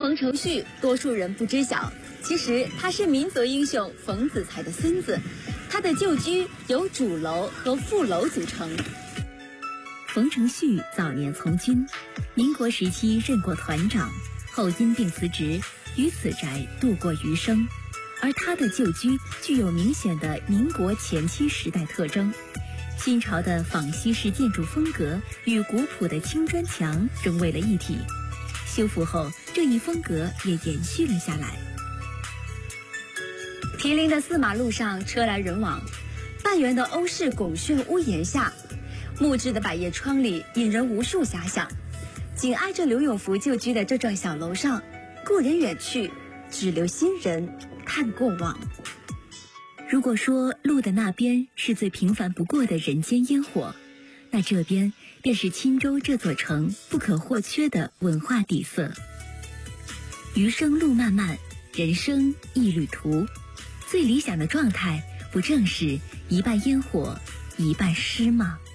冯承旭，多数人不知晓，其实他是民族英雄冯子材的孙子。他的旧居由主楼和副楼组成。 冯承旭早年从军，民国时期任过团长，后因病辞职，于此宅度过余生。而他的旧居具有明显的民国前期时代特征，新潮的仿西式建筑风格与古朴的青砖墙融为了一体。修复后，这一风格也延续了下来。 毗邻的四马路上车来人往，半圆的欧式拱券屋檐下，木质的百叶窗里引人无数遐想。紧挨着刘永福旧居的这幢小楼上，故人远去，只留新人看过往。 如果说路的那边是最平凡不过的人间烟火，那这边便是钦州这座城不可或缺的文化底色。余生路漫漫，人生一旅途，最理想的状态，不正是一半烟火，一半诗吗？